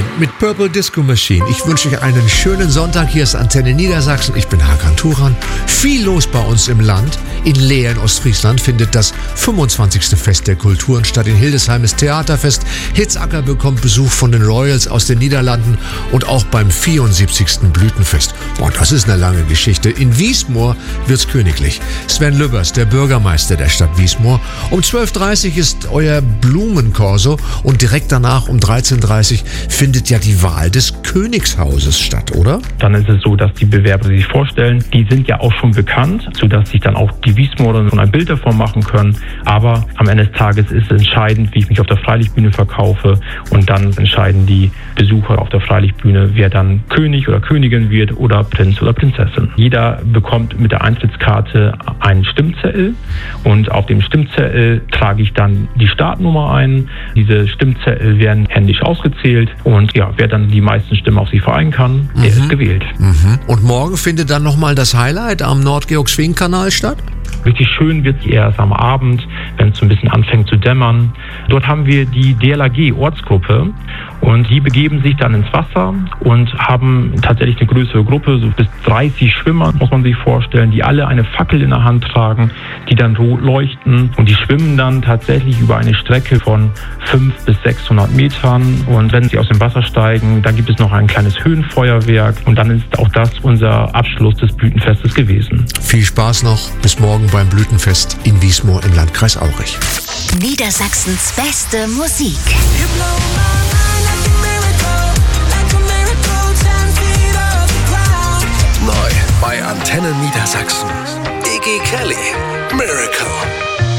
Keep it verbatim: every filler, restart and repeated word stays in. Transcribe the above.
Moin mit Purple Disco Machine. Ich wünsche euch einen schönen Sonntag. Hier ist Antenne Niedersachsen. Ich bin Hakan Turan. Viel los bei uns im Land. In Leer in Ostfriesland findet das fünfundzwanzigste Fest der Kulturen statt. In Hildesheim ist Theaterfest. Hitzacker bekommt Besuch von den Royals aus den Niederlanden und auch beim vierundsiebzigsten Blütenfest. Boah, das ist eine lange Geschichte. In Wiesmoor wird's königlich. Sven Lübbers, der Bürgermeister der Stadt Wiesmoor. Um zwölf Uhr dreißig ist euer Blumenkorso und direkt danach um dreizehn Uhr dreißig findet ja die Wahl des Königshauses statt, oder? Dann ist es so, dass die Bewerber, die sich vorstellen, die sind ja auch schon bekannt, sodass sich dann auch die Wiesmoorer so ein Bild davon machen können. Aber am Ende des Tages ist es entscheidend, wie ich mich auf der Freilichtbühne verkaufe, und dann entscheiden die Besucher auf der Freilichtbühne, wer dann König oder Königin wird oder Prinz oder Prinzessin. Jeder bekommt mit der Eintrittskarte einen Stimmzettel, und auf dem Stimmzettel trage ich dann die Startnummer ein. Diese Stimmzettel werden händisch ausgezählt, und ja, wer dann die meisten Stimmen auf sich vereinen kann, der mhm. ist gewählt. Mhm. Und morgen findet dann nochmal das Highlight am Nordgeorg-Schwing-Kanal statt? Richtig schön wird es erst am Abend, wenn es so ein bisschen anfängt zu dämmern. Dort haben wir die D L R G-Ortsgruppe, und die begeben sich dann ins Wasser und haben tatsächlich eine größere Gruppe, so bis dreißig Schwimmer, muss man sich vorstellen, die alle eine Fackel in der Hand tragen, die dann rot leuchten, und die schwimmen dann tatsächlich über eine Strecke von fünfhundert bis sechshundert Metern, und wenn sie aus dem Wasser steigen, dann gibt es noch ein kleines Höhenfeuerwerk, und dann ist auch das unser Abschluss des Blütenfestes gewesen. Viel Spaß noch, bis morgen beim Blütenfest in Wiesmoor im Landkreis Aurich. Niedersachsens beste Musik. Neu bei Antenne Niedersachsen. Iggy Kelly, Miracle.